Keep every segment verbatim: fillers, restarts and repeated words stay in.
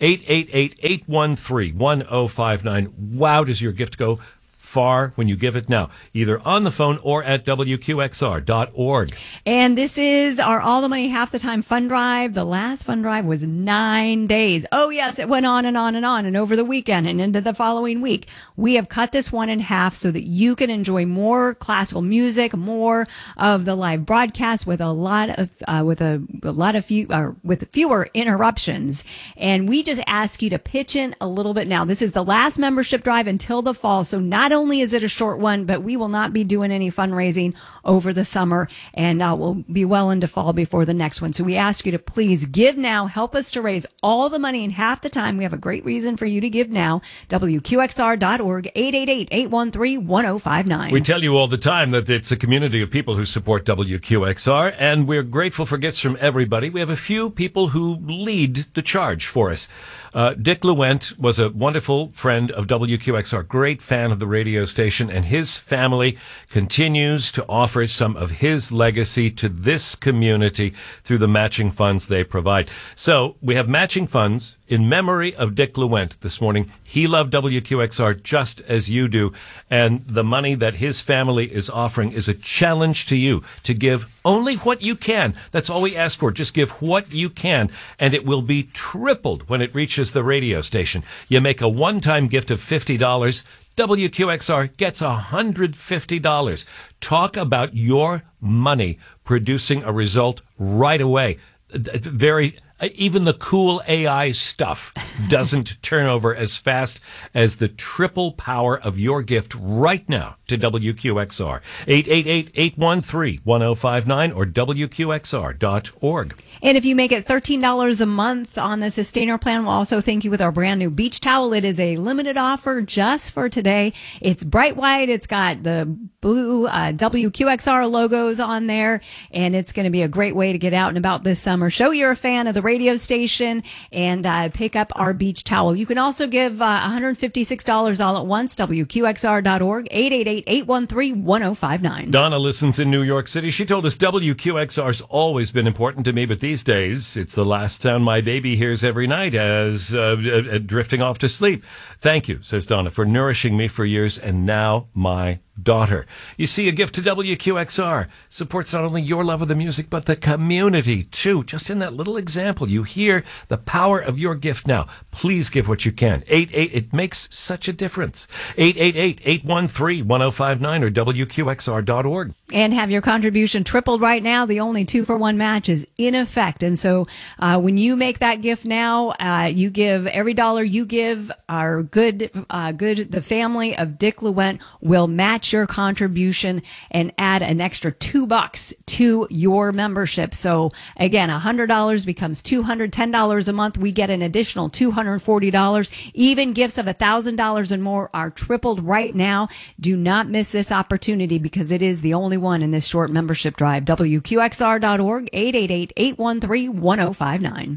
eight eight eight, eight one three, one oh five nine. Wow, does your gift go far when you give it now, either on the phone or at W Q X R dot org. And this is our All the Money Half the Time fund drive. The last fund drive was nine days. Oh, yes, it went on and on and on and over the weekend and into the following week. We have cut this one in half so that you can enjoy more classical music, more of the live broadcast with a lot of, uh, with a, a lot of few, uh, with fewer interruptions. And we just ask you to pitch in a little bit now. This is the last membership drive until the fall. So not only Only is it a short one, but we will not be doing any fundraising over the summer, and uh, we'll be well into fall before the next one. So we ask you to please give now. Help us to raise all the money in half the time. We have a great reason for you to give now. W Q X R dot org, eight eight eight, eight one three, one oh five nine. We tell you all the time that it's a community of people who support W Q X R, and we're grateful for gifts from everybody. We have a few people who lead the charge for us. Uh, Dick Luent was a wonderful friend of W Q X R, great fan of the radio station, and his family continues to offer some of his legacy to this community through the matching funds they provide. So we have matching funds in memory of Dick Luent this morning. He loved W Q X R just as you do, and the money that his family is offering is a challenge to you to give only what you can. That's all we ask for. Just give what you can, and it will be tripled when it reaches the radio station. You make a one-time gift of fifty dollars. W Q X R gets one hundred fifty dollars. Talk about your money producing a result right away. Very, even the cool A I stuff doesn't turn over as fast as the triple power of your gift right now to W Q X R. eight eight eight, eight one three, one oh five nine or W Q X R dot org. And if you make it thirteen dollars a month on the Sustainer plan, we'll also thank you with our brand new beach towel. It is a limited offer just for today. It's bright white. It's got the blue uh, W Q X R logos on there, and it's going to be a great way to get out and about this summer. Show you're a fan of the radio station and uh, pick up our beach towel. You can also give uh, one hundred fifty-six dollars all at once. W Q X R dot org, eight eight eight, eight one three, one oh five nine. Donna listens in New York City. She told us W Q X R's always been important to me, but these days it's the last sound my baby hears every night as uh, uh, drifting off to sleep. Thank you, says Donna, for nourishing me for years, and now my daughter. You see, a gift to W Q X R supports not only your love of the music, but the community, too. Just in that little example, you hear the power of your gift now. Please give what you can. eight eight, it makes such a difference. eight eight eight, eight one three, one oh five nine or W Q X R dot org. And have your contribution tripled right now. The only two-for-one match is in effect. And so uh, when you make that gift now, uh, you give every dollar you give, our good, uh, good, the family of Dick Luent will match your contribution and add an extra two bucks to your membership. So again, one hundred dollars becomes two hundred ten dollars a month. We get an additional two hundred forty dollars. Even gifts of one thousand dollars and more are tripled right now. Do not miss this opportunity because it is the only one in this short membership drive. W Q X R dot org, eight eight eight, eight one three, one oh five nine.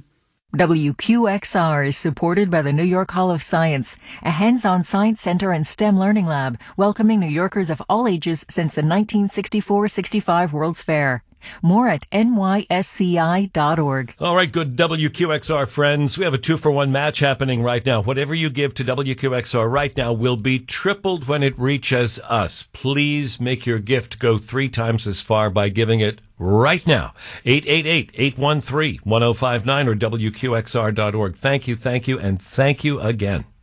W Q X R is supported by the New York Hall of Science, a hands-on science center and STEM learning lab, welcoming New Yorkers of all ages since the nineteen sixty-four sixty-five World's Fair. More at N Y S C I dot org. All right, good W Q X R friends. We have a two-for-one match happening right now. Whatever you give to W Q X R right now will be tripled when it reaches us. Please make your gift go three times as far by giving it right now. eight eight eight, eight one three, one oh five nine or W Q X R dot org. Thank you, thank you, and thank you again.